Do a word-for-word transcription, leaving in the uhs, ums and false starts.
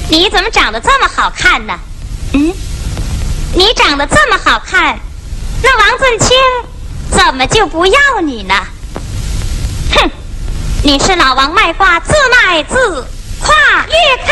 你怎么长得这么好看呢？嗯，你长得这么好看，那王振清怎么就不要你呢？哼，你是老王卖瓜自卖自夸，越看